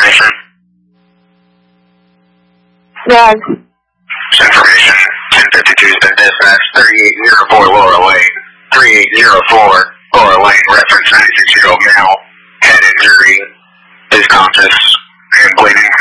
information? Yes. Information 1052 has been dispatched. 3804 Laura Lane. 3804 Laura Lane, reference 96-year-old male. Head injury. Is conscious and bleeding.